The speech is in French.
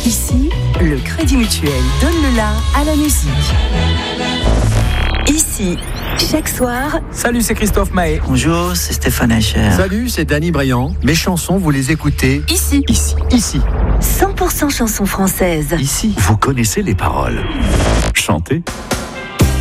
Ici, le Crédit Mutuel donne le la à la musique. Ici, chaque soir... Salut, c'est Christophe Mahé. Bonjour, c'est Stéphane Eicher. Salut, c'est Danny Briand. Mes chansons, vous les écoutez Ici. 100% chansons françaises. Ici. Vous connaissez les paroles. Chantez.